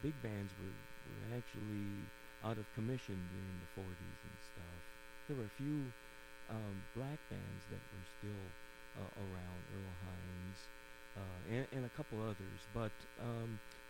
big bands were actually out of commission during the 40s and stuff. There were a few black bands that were still around, Earl Hines, and a couple others. But